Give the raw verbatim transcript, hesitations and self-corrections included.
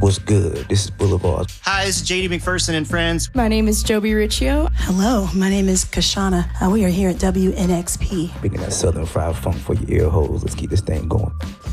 What's good? This is Boulevard. Hi, this is J D McPherson and friends. My name is Joby Riccio. Hello, my name is Kashana. Uh, we are here at W N X P. Picking that Southern fried funk for your ear holes. Let's keep this thing going.